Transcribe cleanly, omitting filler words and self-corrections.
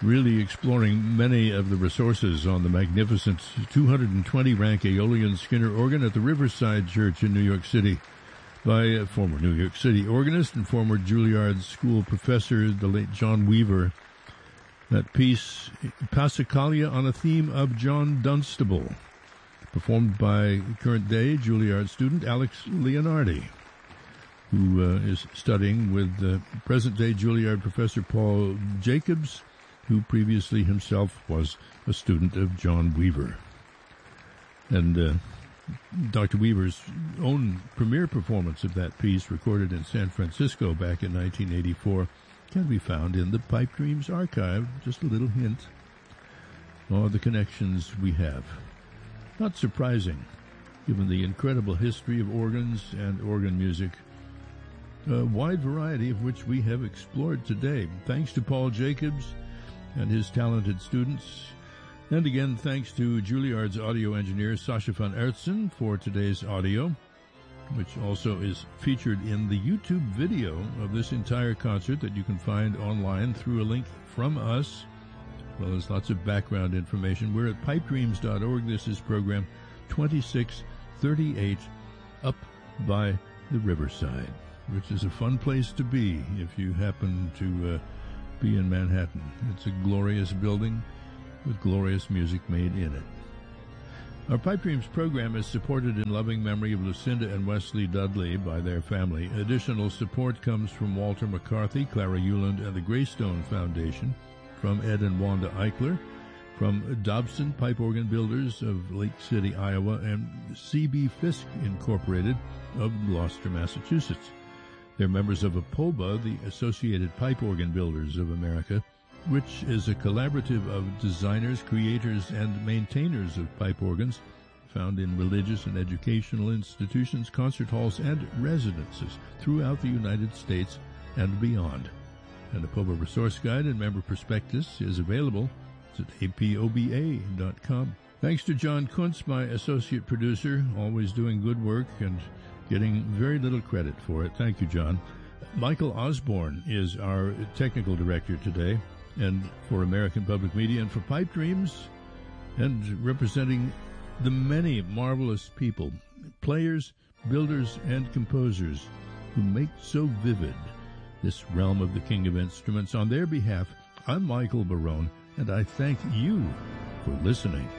really exploring many of the resources on the magnificent 220-rank Aeolian Skinner organ at the Riverside Church in New York City by a former New York City organist and former Juilliard School professor, the late John Weaver. That piece, Passacaglia on a theme of John Dunstable, performed by current-day Juilliard student Alex Leonardi, who is studying with present-day Juilliard professor Paul Jacobs, who previously himself was a student of John Weaver. And Dr. Weaver's own premiere performance of that piece, recorded in San Francisco back in 1984, can be found in the Pipe Dreams archive. Just a little hint. All the connections we have. Not surprising, given the incredible history of organs and organ music, a wide variety of which we have explored today. Thanks to Paul Jacobs and his talented students. And again, thanks to Juilliard's audio engineer, Sasha van Aertsen, for today's audio, which also is featured in the YouTube video of this entire concert that you can find online through a link from us, as well as lots of background information. We're at pipedreams.org. This is program 2638, Up by the Riverside, which is a fun place to be if you happen to be in Manhattan. It's a glorious building with glorious music made in it. Our Pipe Dreams program is supported in loving memory of Lucinda and Wesley Dudley by their family. Additional support comes from Walter McCarthy, Clara Euland, and the Greystone Foundation, from Ed and Wanda Eichler, from Dobson Pipe Organ Builders of Lake City, Iowa, and C.B. Fisk Incorporated of Gloucester, Massachusetts. They're members of APOBA, the Associated Pipe Organ Builders of America, which is a collaborative of designers, creators, and maintainers of pipe organs found in religious and educational institutions, concert halls, and residences throughout the United States and beyond. An APOBA resource guide and member prospectus is available at apoba.com. Thanks to John Kuntz, my associate producer, always doing good work and getting very little credit for it. Thank you, John. Michael Osborne is our technical director today, and for American Public Media and for Pipe Dreams, and representing the many marvelous people, players, builders, and composers who make so vivid this realm of the King of Instruments. On their behalf, I'm Michael Barone, and I thank you for listening.